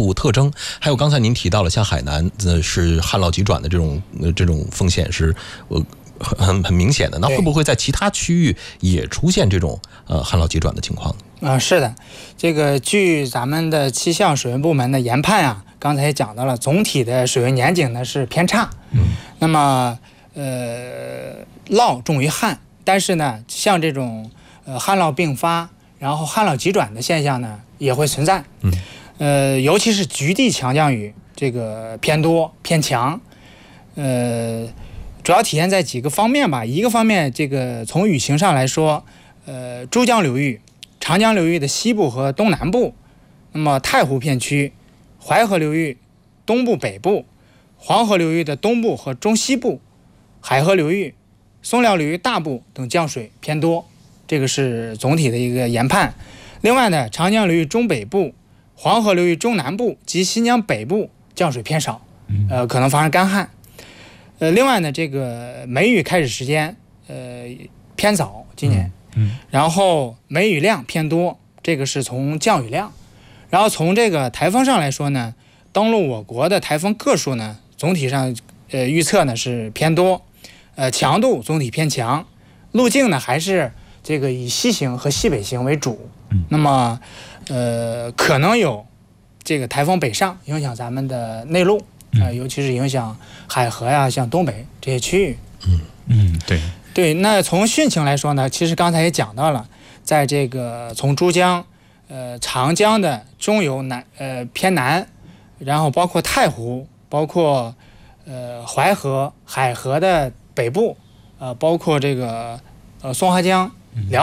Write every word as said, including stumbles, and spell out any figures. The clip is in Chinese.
土特征，还有刚才您提到了像海南呃是旱涝急转的这种呃这种风险是呃很很很明显的，那会不会在其他区域也出现这种呃旱涝急转的情况？ 啊、呃，是的，这个据咱们的气象水文部门的研判啊，刚才也讲到了，总体的水文年景呢是偏差，嗯，那么呃涝重于旱，但是呢，像这种呃旱涝并发，然后旱涝急转的现象呢也会存在，嗯，呃，尤其是局地强降雨这个偏多偏强，呃。主要体现在几个方面吧。一个方面，这个从雨情上来说，呃，珠江流域、长江流域的西部和东南部，那么太湖片区、淮河流域东部、北部、黄河流域的东部和中西部、海河流域、松辽流域大部等降水偏多，这个是总体的一个研判。另外呢，长江流域中北部、黄河流域中南部及新疆北部降水偏少，呃，可能发生干旱。呃，另外呢，这个梅雨开始时间呃偏早，今年，嗯，嗯然后梅雨量偏多，这个是从降雨量，然后从这个台风上来说呢，登陆我国的台风个数呢，总体上呃预测呢是偏多，呃强度总体偏强，路径呢还是这个以西行和西北行为主，嗯，那么呃可能有这个台风北上影响咱们的内陆。呃，尤其是影响海河呀、像东北这些区域。 嗯嗯，对对。那从汛情来说呢，其实刚才也讲到了，在这个从珠江、呃长江的中游南呃偏南，然后包括太湖，包括呃淮河、海河的北部，呃包括这个呃松花江、辽